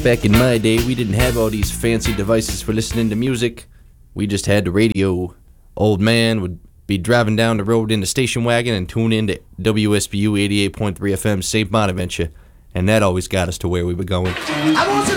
Back in my day, we didn't have all these fancy devices for listening to music. We just had the radio. Old man would be driving down the road in the station wagon and tune in to WSBU 88.3 FM St. Bonaventure, and that always got us to where we were going. I want some